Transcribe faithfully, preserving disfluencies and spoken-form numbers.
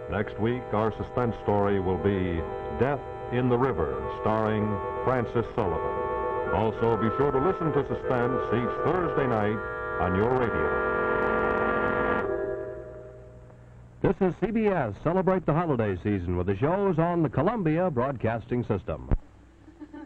Next week, our suspense story will be Death in the River, starring Francis Sullivan. Also, be sure to listen to Suspense each Thursday night on your radio. This is C B S. Celebrate the holiday season with the shows on the Columbia Broadcasting System.